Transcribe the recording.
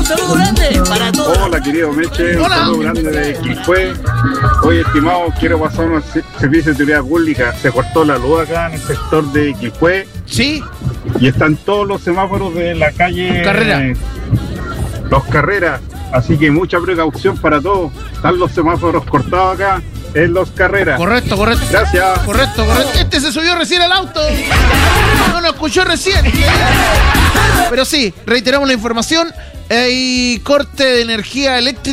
Un saludo grande para todos. Hola, querido Meche. Hola. Un saludo grande de Quilpué. Oye, estimado, quiero pasar un servicio de utilidad pública. Se cortó la luz acá en el sector de Quilpué Sí, y están todos los semáforos de la calle Carrera. Los Carreras. Así que mucha precaución para todos. Están los semáforos cortados acá en Los Carreras. correcto. Gracias. Correcto. Este se subió recién al auto. No lo escuchó recién. Pero sí, reiteramos la información. Hay corte de energía eléctrica